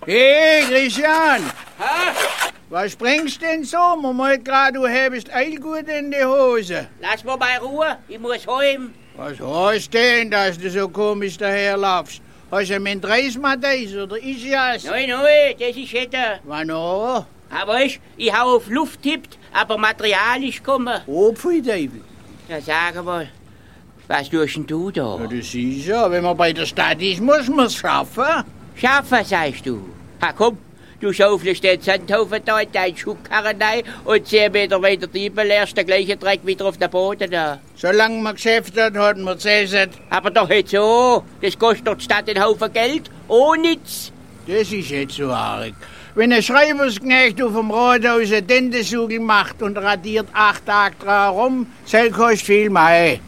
Hey, Christian! Ha? Was bringst denn so? Man meint grad, du hättest Eilgut in die Hose. Lass mal bei Ruhe, ich muss heim. Was heißt denn, dass du so komisch daherlaufst? Hast du mit Reismadeis oder Ischias? Nein, nein, das ist hätte. Wann auch? Aber ich hau auf Luft tippt, aber Material ist gekommen. Oh, pfui Teufel. Ja, sag mal, was tust denn du da? Ja, das ist ja, wenn man bei der Stadt ist, muss man's schaffen. Schaffen, sagst du. Ha, komm, du schaufelst den Sandhaufen da in deinen Schubkarren rein und 10 Meter weiter tiefer leerst den gleichen Dreck wieder auf den Boden da. Solange man Geschäft hat, hat man gesessen. Aber doch nicht so. Das kostet doch die Stadt einen Haufen Geld. Oh, nichts. Das ist jetzt so arg. Wenn ein Schreibersknecht auf dem Rathaus eine Dentensugel macht und radiert 8 Tage dran rum, das kostet viel mehr.